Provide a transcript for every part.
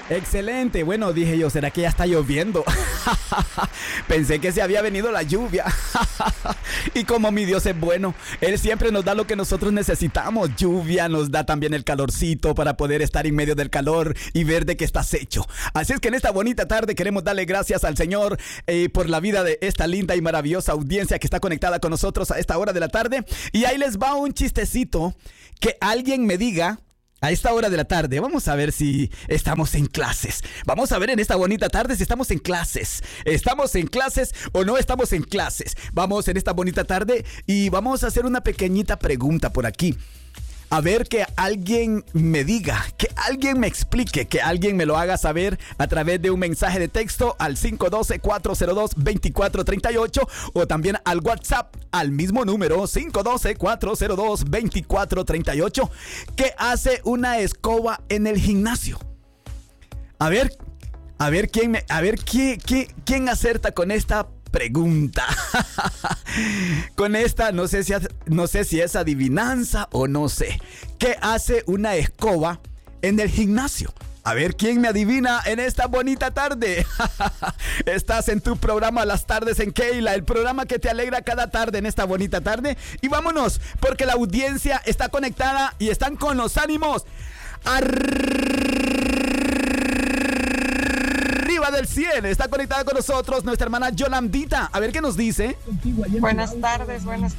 Excelente. Bueno, dije yo, ¿será que ya está lloviendo? Pensé que se había venido la lluvia. Y como mi Dios es bueno, Él siempre nos da lo que nosotros necesitamos. Lluvia, nos da también el calorcito para poder estar en medio del calor y ver de qué estás hecho. Así es que en esta bonita tarde queremos darle gracias al Señor por la vida de esta linda y maravillosa audiencia que está conectada con nosotros a esta hora de la tarde. Y ahí les va un chistecito que alguien me diga. A esta hora de la tarde, vamos a ver si estamos en clases. Vamos a ver en esta bonita tarde si estamos en clases. ¿Estamos en clases o no estamos en clases? Vamos en esta bonita tarde y vamos a hacer una pequeñita pregunta por aquí. A ver, que alguien me diga, que alguien me explique, que alguien me lo haga saber a través de un mensaje de texto al 512-402-2438 o también al WhatsApp al mismo número 512-402-2438. ¿Qué hace una escoba en el gimnasio? A ver quién acerta con esta pregunta. Con esta no sé si es adivinanza o no sé. ¿Qué hace una escoba en el gimnasio? A ver quién me adivina en esta bonita tarde. Estás en tu programa Las Tardes en Keila, el programa que te alegra cada tarde en esta bonita tarde. Y vámonos, porque la audiencia está conectada y están con los ánimos arriba del 100. Está conectada con nosotros nuestra hermana Yolandita. A ver qué nos dice. Buenas tardes. Buenas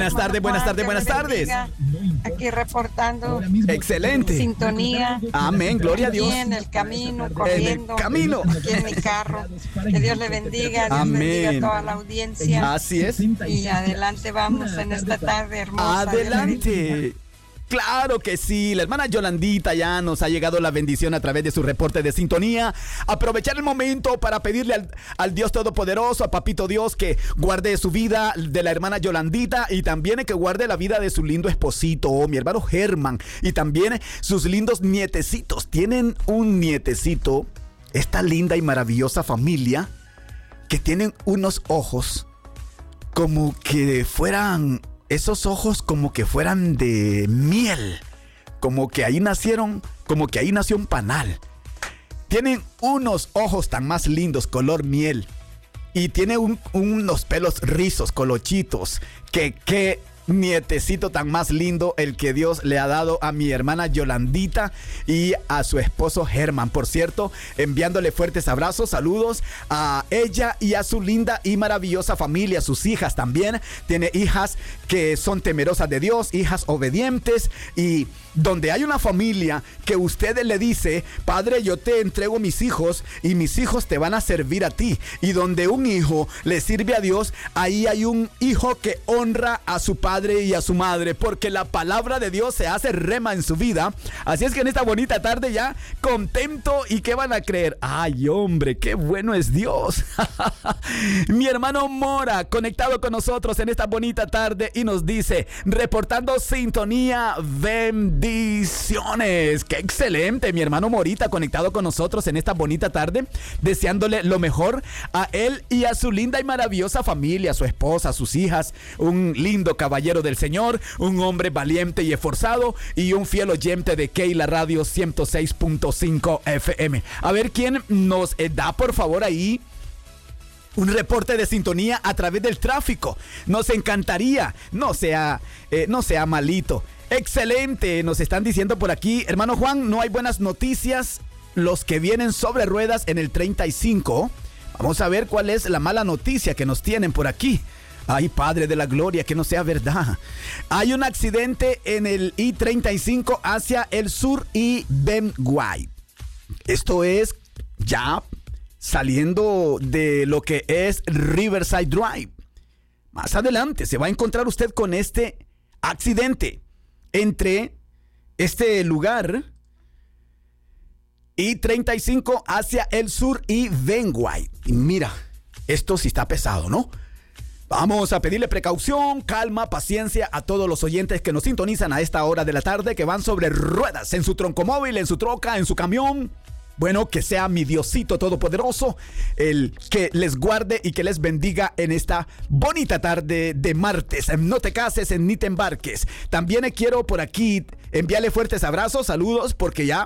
tardes. Aquí reportando. Excelente. Sintonía. Amén, gloria a Dios. En el camino, corriendo. En el camino. Aquí en mi carro. Que Dios le bendiga. Dios Amén. bendiga a toda la audiencia. Así es. Y adelante vamos en esta tarde hermosa. Adelante. Claro que sí, la hermana Yolandita ya nos ha llegado la bendición a través de su reporte de sintonía. Aprovechar el momento para pedirle al Dios Todopoderoso, a Papito Dios, que guarde su vida de la hermana Yolandita y también que guarde la vida de su lindo esposito, mi hermano Germán, y también sus lindos nietecitos. Tienen un nietecito, esta linda y maravillosa familia, que tienen unos ojos como que fueran... Esos ojos como que fueran de miel, como que ahí nació un panal. Tienen unos ojos tan más lindos, color miel, y tiene unos pelos rizos, colochitos, que nietecito tan más lindo el que Dios le ha dado a mi hermana Yolandita y a su esposo Germán. Por cierto, enviándole fuertes abrazos, saludos a ella y a su linda y maravillosa familia, sus hijas también. Tiene hijas que son temerosas de Dios, hijas obedientes, y donde hay una familia que usted le dice: Padre, yo te entrego mis hijos y mis hijos te van a servir a ti. Y donde un hijo le sirve a Dios, ahí hay un hijo que honra a su padre y a su madre, porque la palabra de Dios se hace rema en su vida. Así es que en esta bonita tarde ya contento. ¿Y qué van a creer? Ay, hombre, qué bueno es Dios. Mi hermano Mora conectado con nosotros en esta bonita tarde y nos dice, reportando sintonía, bendiciones. Qué excelente, mi hermano Morita conectado con nosotros en esta bonita tarde, deseándole lo mejor a él y a su linda y maravillosa familia, a su esposa, a sus hijas, un lindo caballero del Señor, un hombre valiente y esforzado y un fiel oyente de Keila Radio 106.5 FM. A ver quién nos da por favor ahí un reporte de sintonía a través del tráfico. Nos encantaría, no sea malito. Excelente, nos están diciendo por aquí, hermano Juan, no hay buenas noticias, los que vienen sobre ruedas en el 35. Vamos a ver cuál es la mala noticia que nos tienen por aquí. Ay, Padre de la Gloria, que no sea verdad. Hay un accidente en el I-35 hacia el sur y Benguay. Esto es ya saliendo de lo que es Riverside Drive. Más adelante se va a encontrar usted con este accidente entre este lugar I-35 hacia el sur y Benguay. Y mira, esto sí está pesado, ¿no? Vamos a pedirle precaución, calma, paciencia a todos los oyentes que nos sintonizan a esta hora de la tarde, que van sobre ruedas en su troncomóvil, en su troca, en su camión. Bueno, que sea mi Diosito Todopoderoso el que les guarde y que les bendiga en esta bonita tarde de martes. No te cases ni te embarques. También quiero por aquí enviarle fuertes abrazos, saludos, porque ya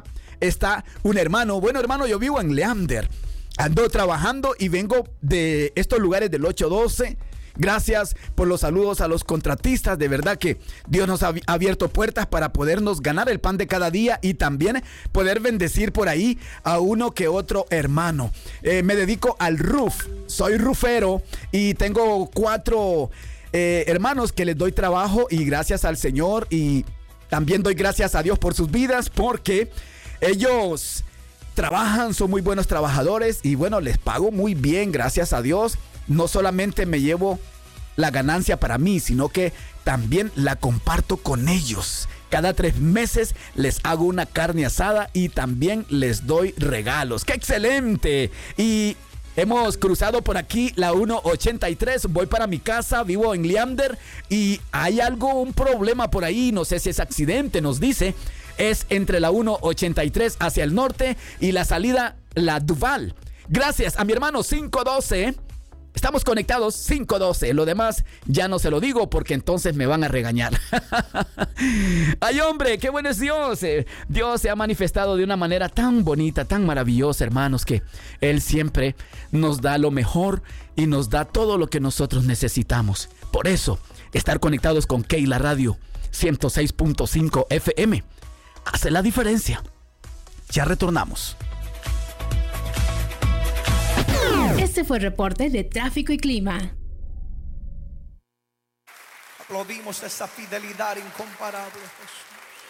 está un hermano. Bueno, hermano, yo vivo en Leander. Ando trabajando y vengo de estos lugares del 812. Gracias por los saludos a los contratistas. De verdad que Dios nos ha abierto puertas para podernos ganar el pan de cada día y también poder bendecir por ahí a uno que otro hermano. Me dedico al roof. Soy roofero y tengo 4 hermanos que les doy trabajo y gracias al Señor, y también doy gracias a Dios por sus vidas porque ellos trabajan, son muy buenos trabajadores y bueno, les pago muy bien, gracias a Dios. No solamente me llevo la ganancia para mí, sino que también la comparto con ellos. Cada 3 meses les hago una carne asada y también les doy regalos. ¡Qué excelente! Y hemos cruzado por aquí la 183, voy para mi casa, vivo en Leander y hay un problema por ahí, no sé si es accidente, nos dice. Es entre la 183 hacia el norte y la salida La Duval. Gracias a mi hermano 512. Estamos conectados 512. Lo demás ya no se lo digo porque entonces me van a regañar. Ay, hombre, qué bueno es Dios. Dios se ha manifestado de una manera tan bonita, tan maravillosa, hermanos, que Él siempre nos da lo mejor y nos da todo lo que nosotros necesitamos. Por eso, estar conectados con Keila Radio 106.5 FM hace la diferencia. Ya retornamos. Este fue el reporte de tráfico y clima. Aplaudimos esa fidelidad incomparable, Jesús.